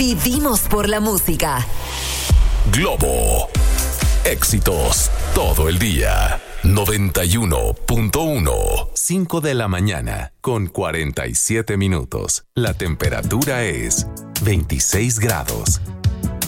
Vivimos por la música. Globo. Éxitos todo el día. 91.1. 5 de la mañana con 47 minutos. La temperatura es 26 grados.